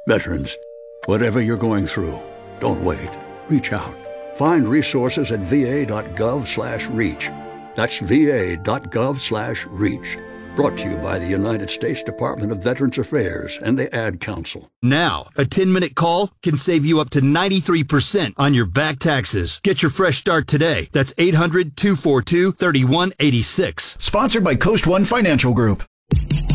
Veterans, whatever you're going through, don't wait. Reach out. Find resources at va.gov/reach. That's va.gov/reach. Brought to you by the United States Department of Veterans Affairs and the Ad Council. Now, a 10-minute call can save you up to 93% on your back taxes. Get your fresh start today. That's 800-242-3186. Sponsored by Coast One Financial Group.